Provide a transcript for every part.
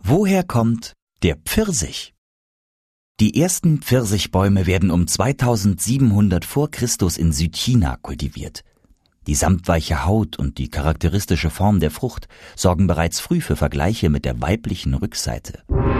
Woher kommt der Pfirsich? Die ersten Pfirsichbäume werden um 2700 vor Christus in Südchina kultiviert. Die samtweiche Haut und die charakteristische Form der Frucht sorgen bereits früh für Vergleiche mit der weiblichen Rückseite.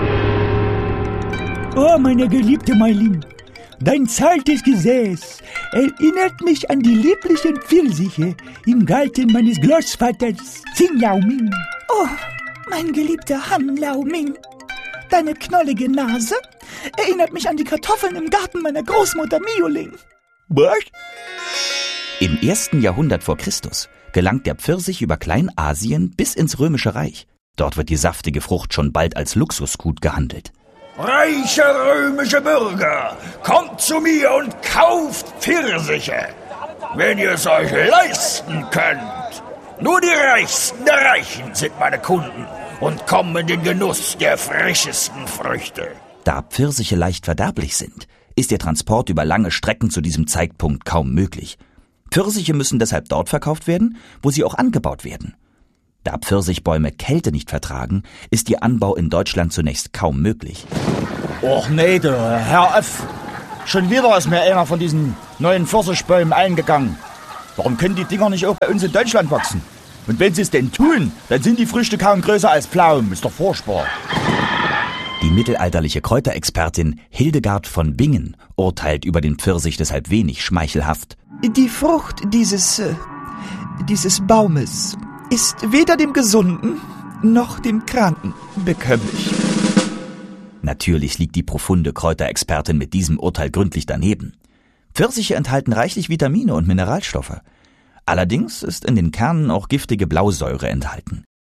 Oh, meine geliebte Mailin, dein zartes Gesäß erinnert mich an die lieblichen Pfirsiche im Garten meines Großvaters Xing Yao Ming. Oh, mein geliebter Han Lao Ming, deine knollige Nase erinnert mich an die Kartoffeln im Garten meiner Großmutter Mioling. Was? Im 1. Jahrhundert vor Christus gelangt der Pfirsich über Kleinasien bis ins Römische Reich. Dort wird die saftige Frucht schon bald als Luxusgut gehandelt. Reiche römische Bürger, kommt zu mir und kauft Pfirsiche, wenn ihr es euch leisten könnt. Nur die Reichsten der Reichen sind meine Kunden und kommen in den Genuss der frischesten Früchte. Da Pfirsiche leicht verderblich sind, ist der Transport über lange Strecken zu diesem Zeitpunkt kaum möglich. Pfirsiche müssen deshalb dort verkauft werden, wo sie auch angebaut werden. Da Pfirsichbäume Kälte nicht vertragen, ist ihr Anbau in Deutschland zunächst kaum möglich. Och nee, du, Herr F. Schon wieder ist mir einer von diesen neuen Pfirsichbäumen eingegangen. Warum können die Dinger nicht auch bei uns in Deutschland wachsen? Und wenn sie es denn tun, dann sind die Früchte kaum größer als Pflaumen. Ist doch furchtbar. Die mittelalterliche Kräuterexpertin Hildegard von Bingen urteilt über den Pfirsich deshalb wenig schmeichelhaft. Die Frucht dieses Baumes ist weder dem Gesunden noch dem Kranken bekömmlich. Natürlich liegt die profunde Kräuterexpertin mit diesem Urteil gründlich daneben. Pfirsiche enthalten reichlich Vitamine und Mineralstoffe. Allerdings ist in den Kernen auch giftige Blausäure enthalten.